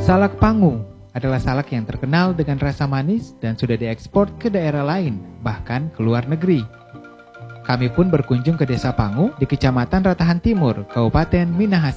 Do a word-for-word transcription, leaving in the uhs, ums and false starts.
Salak Pangu adalah salak yang terkenal dengan rasa manis dan sudah diekspor ke daerah lain, bahkan ke luar negeri. Kami pun berkunjung ke Desa Pangu di Kecamatan Ratahan Timur, Kabupaten Minahasa.